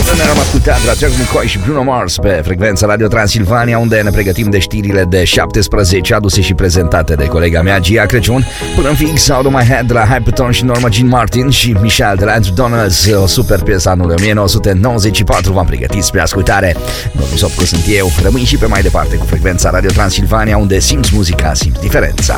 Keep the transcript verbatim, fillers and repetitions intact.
Ne-am ascultat la Jack McCoy și Bruno Mars pe frecvența Radio Transilvania, unde ne pregătim de știrile de șaptesprezece, aduse și prezentate de colega mea Gia Crăciun. Până în fix, Out of My Head de la Hypertone și Norma Jean Martin și Michelle de la Andrew Donalds, o super piesă anului nouăsprezece nouăzeci și patru. V-am pregătit spre ascultare. Domnul Sopcu sunt eu. Rămâi și pe mai departe cu frecvența Radio Transilvania, unde simți muzica, simți diferența.